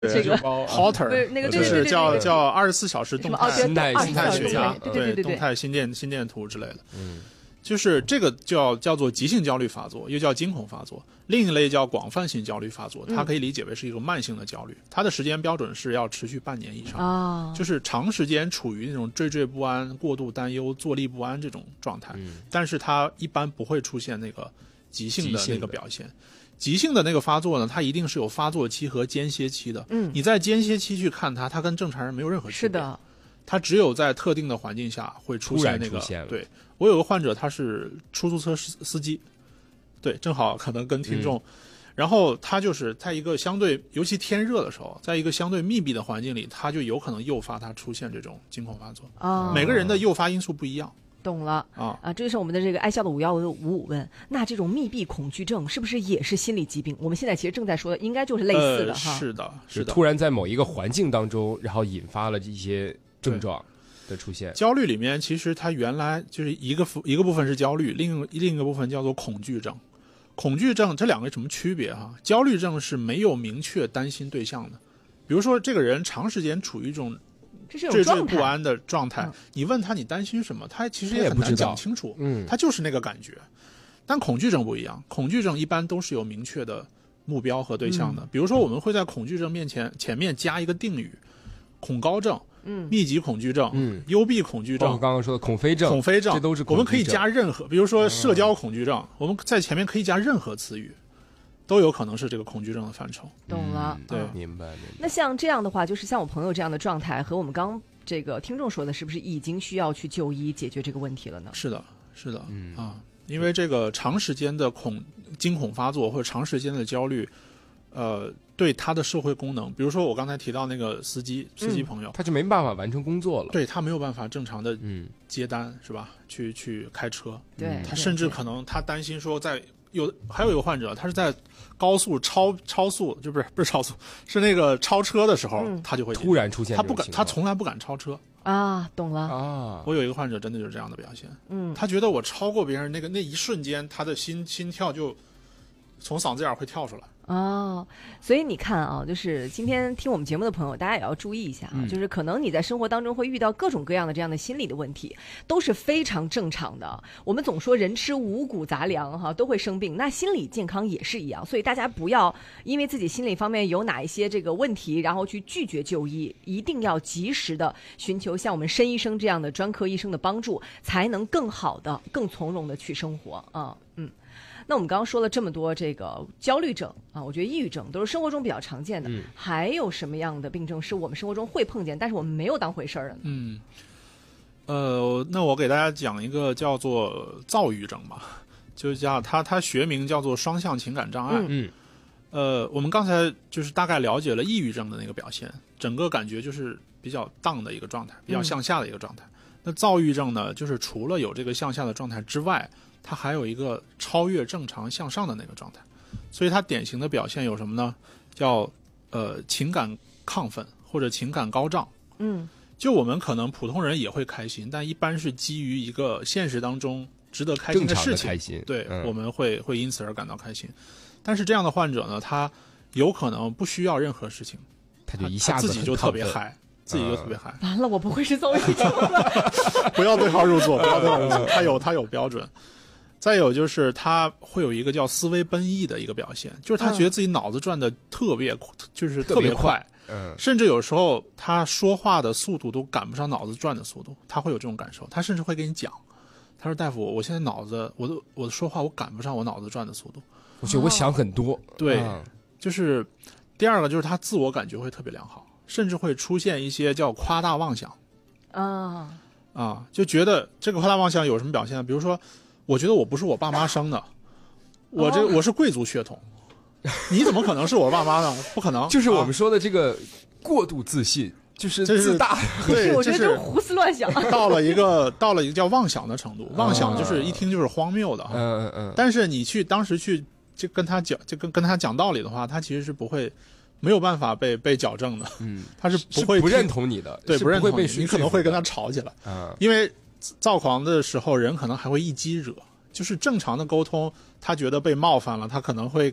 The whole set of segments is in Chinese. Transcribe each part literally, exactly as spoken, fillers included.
这个 Holter 那个就是叫叫二十四小时动态心态心态血压， 对对对， 动态心电心电图之类的。 嗯， 就是这个叫叫做急性焦虑发作，又叫惊恐发作。另一类叫广泛性焦虑发作，它可以理解为是一个慢性的焦虑，它的时间标准是要持续半年以上， 哦、 就是长时间处于那种惴惴不安、过度担忧、坐立不安这种状态。 嗯， 但是它一般不会出现那个急性的那个表现。急性的那个发作呢，它一定是有发作期和间歇期的。 嗯， 你在间歇期去看它，它跟正常人没有任何区别。 是的， 它只有在特定的环境下会出现那个。对，我有个患者，他是出租车司机，对，正好可能跟听众、嗯，然后他就是在一个相对，尤其天热的时候，在一个相对密闭的环境里，他就有可能诱发他出现这种惊恐发作。 哦， 每个人的诱发因素不一样。 懂了啊啊！这就是我们的这个爱笑的五幺五五问。那这种密闭恐惧症是不是也是心理疾病？我们现在其实正在说的，应该就是类似的、呃、 哈。是的，是的。 突然在某一个环境当中，然后引发了一些症状的出现。 焦虑里面其实它原来就是一个一个部分是焦虑，另另一个部分叫做恐惧症。恐惧症这两个有什么区别哈？焦虑症是没有明确担心对象的，比如说这个人长时间处于一种惴惴不安的状态、嗯，你问他你担心什么，他其实也很难讲清楚。 嗯， 他就是那个感觉。但恐惧症不一样，恐惧症一般都是有明确的目标和对象的。嗯、比如说，我们会在恐惧症面前前面加一个定语：恐高症、 嗯， 密集恐惧症、 嗯， 幽闭恐惧症。 我刚刚说的恐飞症、 恐飞症， 这都是我们可以加任何，比如说社交恐惧症，嗯、我们在前面可以加任何词语。都有可能是这个恐惧症的范畴。 懂了， 对， 嗯、明白明白。 那像这样的话，就是像我朋友这样的状态，和我们刚这个听众说的，是不是已经需要去就医解决这个问题了呢？ 是的，是的， 嗯啊，因为这个长时间的恐惊恐发作或者长时间的焦虑，呃，对他的社会功能，比如说我刚才提到那个司机司机朋友， 嗯、他就没办法完成工作了， 对他没有办法正常的嗯接单、嗯、是吧？去去开车， 对， 他甚至可能他担心说在。有还有一个患者，他是在高速超超速，就不是不是超速，是那个超车的时候，嗯、他就会突然出现， 他不敢，他从来不敢超车啊，懂了啊。 我有一个患者，真的就是这样的表现， 嗯， 他觉得我超过别人那个那一瞬间，他的心心跳就从嗓子眼会跳出来。 哦，所以你看啊，就是今天听我们节目的朋友，大家也要注意一下啊、嗯，就是可能你在生活当中会遇到各种各样的这样的心理的问题，都是非常正常的。我们总说人吃五谷杂粮哈，都会生病，那心理健康也是一样。所以大家不要因为自己心理方面有哪一些这个问题，然后去拒绝就医，一定要及时的寻求像我们申医生这样的专科医生的帮助，才能更好的、更从容的去生活啊，嗯。那我们刚刚说了这么多这个焦虑症啊，我觉得抑郁症都是生活中比较常见的、 嗯、 还有什么样的病症是我们生活中会碰见但是我们没有当回事儿的呢？ 嗯，呃，那我给大家讲一个叫做躁郁症吧，就叫它它学名叫做双向情感障碍。 嗯， 呃，我们刚才就是大概了解了抑郁症的那个表现，整个感觉就是比较荡的一个状态，比较向下的一个状态、嗯、那躁郁症呢，就是除了有这个向下的状态之外，它还有一个超越正常向上的那个状态，所以它典型的表现有什么呢？叫呃情感亢奋或者情感高涨。 嗯， 就我们可能普通人也会开心，但一般是基于一个现实当中值得开心的事情， 开心， 对、 嗯， 我们会会因此而感到开心。但是这样的患者呢，他有可能不需要任何事情， 他就一下子自己就特别嗨。自己就特别嗨、 嗯，完了，我不会是躁郁症了。 不要对号入座，不要对号入座，他有他有标准。再有就是他会有一个叫思维奔逸的一个表现，就是他觉得自己脑子转的特别、嗯、就是特别快， 嗯， 甚至有时候他说话的速度都赶不上脑子转的速度，他会有这种感受。他甚至会跟你讲，他说：“大夫，我现在脑子，我的我的说话我赶不上我脑子转的速度， 我觉得我想很多。” 对、 嗯， 就是第二个就是他自我感觉会特别良好。甚至会出现一些叫夸大妄想， 啊啊，就觉得这个夸大妄想有什么表现呢？比如说，我觉得我不是我爸妈生的，我这、哦、我是贵族血统，你怎么可能是我爸妈呢？不可能。 就是我们说的这个过度自信，啊、就是自大。 对， 我觉得就是胡思乱想。 到了一个到了一个叫妄想的程度，妄想就是一听就是荒谬的哈。 嗯嗯嗯。 但是你去当时去就跟他讲，就跟跟他讲道理的话，他其实是不会。没有办法被被矫正的， 嗯， 他是不会是不认同你的， 对，不认同你， 你可能会跟他吵起来， 嗯， 因为躁狂的时候，人可能还会一激惹，就是正常的沟通，他觉得被冒犯了，他可能会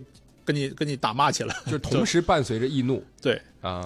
跟你跟你打骂去了， 就是同时伴随着易怒对啊。